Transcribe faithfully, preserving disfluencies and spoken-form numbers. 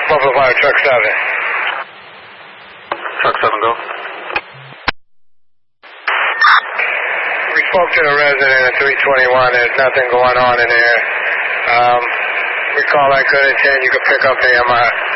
Buffalo Fire, truck seven. Truck seven, go. We spoke to the resident at three twenty-one. There's nothing going on in there. Um, we call that good intent. You can pick up the M I.